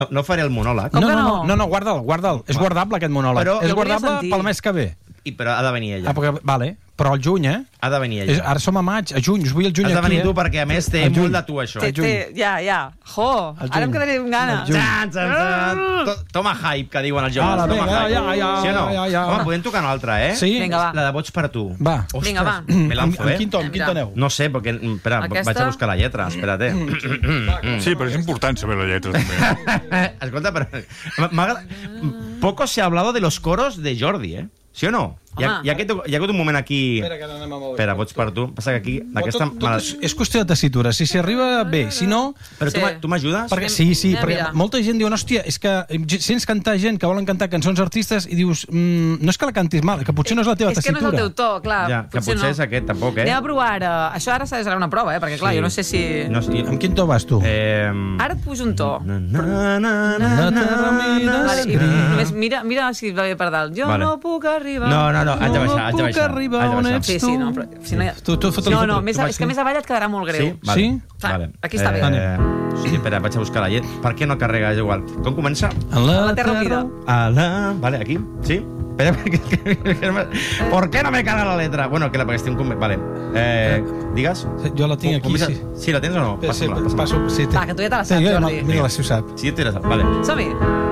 No faré el monòleg. No, guarda'l. És guardable, aquest monòleg. És guardable pel mes que ve. Però ha de venir ella. Vale, però al juny, Ha de venir ella. Ara som a maig, a juny, us vull el juny aquí. Has de venir tu, perquè a més té molt de tu, això. Ja. Jo, ara em quedaré amb gana. Toma hype, que diuen els joves. Sí o no? Home, podem tocar una altra, eh? Sí. Vinga, va. La de Vots per tu. Va. Vinga, va. Me lanzo, En quin aneu? No sé, perquè... Espera, vaig a buscar la lletra. Espera't, Sí, però és important saber la lletra, també. Escolta, però... Poco se ha hablado de los coros de Jordi, eh? ¿Sí o no? Hi ha hagut un moment aquí... Espera, Vots per tu. Passa que aquí... És qüestió de tessitura. Si arriba, bé. Si no... Però tu m'ajudes? Sí, perquè molta gent diu, hòstia, és que sents cantar gent que volen cantar cançons artistes i dius, no és que la cantis mal, que potser no és la teva tessitura. És que no és el teu to, clar. Ja, que potser és aquest, tampoc, eh? Anem a provar ara. Això ara serà una prova, perquè clar, jo no sé si... Amb quin to vas tu? Ara et pujo un to. Només mira si va bé per dalt. Jo no puc arribar. No, haig de baixar. Sí, no, però... No, és que més avall et quedarà molt greu. Sí? Aquí està bé. Sí, espera, vaig a buscar la llet. Per què no carrega? És igual. Com comença? A la terra humida. Vale, aquí. Sí? Espera, ¿por qué no me carga la letra? Bueno, que la perquè estic un... Vale. Digues? Jo la tinc aquí, sí. Sí, la tens o no? Passo. Va, que tu ja te la saps, Jordi. Mira-la, si ho sap. Sí, te la saps. Vale. Som-hi.